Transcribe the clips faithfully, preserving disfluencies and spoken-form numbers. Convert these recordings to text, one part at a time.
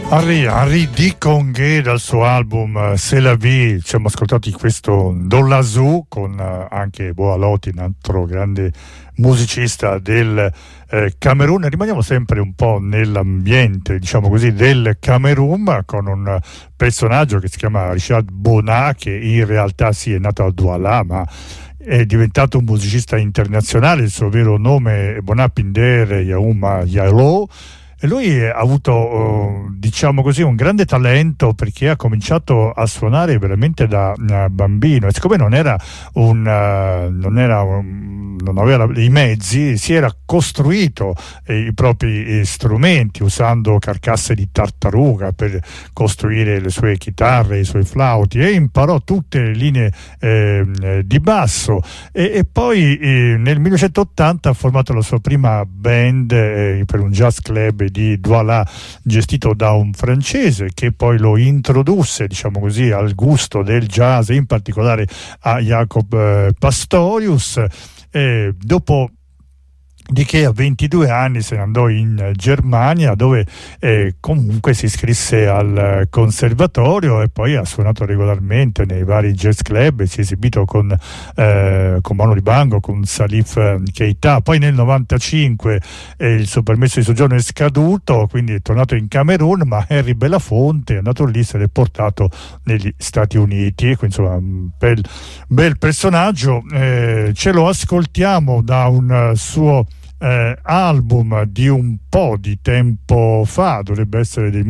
Henri, Henri Dicongué dal suo album C'est la vie, ci siamo ascoltati questo Don Lazou con anche Boalotti, un altro grande musicista del eh, Camerun. Rimaniamo sempre un po' nell'ambiente, diciamo così, del Camerun, con un personaggio che si chiama Richard Bona, che in realtà sì è nato a Douala, ma è diventato un musicista internazionale. Il suo vero nome è Bona Pinder Yaouma Yalo. E lui ha avuto, diciamo così, un grande talento, perché ha cominciato a suonare veramente da bambino, e siccome non era un non era un, non aveva i mezzi, si era costruito i propri strumenti usando carcasse di tartaruga per costruire le sue chitarre, i suoi flauti, e imparò tutte le linee eh, di basso, e, e poi eh, nel millenovecentottanta ha formato la sua prima band eh, per un jazz club di Douala, gestito da un francese, che poi lo introdusse, diciamo così, al gusto del jazz, in particolare a Jacob eh, Pastorius. E dopo di che a ventidue anni se ne andò in Germania, dove eh, comunque si iscrisse al conservatorio, e poi ha suonato regolarmente nei vari jazz club, si è esibito con, eh, con Manu Dibango, con Salif Keita. Poi nel novantacinque eh, il suo permesso di soggiorno è scaduto, quindi è tornato in Camerun, ma Henry Belafonte è andato lì, se l'è portato negli Stati Uniti, e quindi insomma un bel, bel personaggio. Eh, ce lo ascoltiamo da un suo Eh, album di un po' di tempo fa, dovrebbe essere del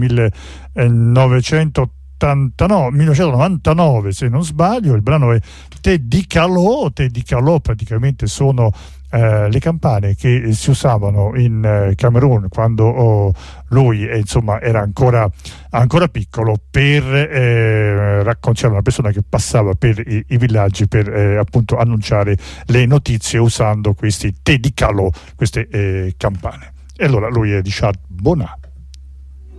millenovecentottantanove, millenovecentonovantanove se non sbaglio. Il brano è Te di Calò. Te di Calò praticamente sono eh, le campane che si usavano in eh, Camerun quando oh, lui eh, insomma era ancora, ancora piccolo, per eh, raccontare una persona che passava per i, i villaggi per eh, appunto annunciare le notizie usando questi Te di Calò, queste eh, campane. E allora lui è Richard Bona.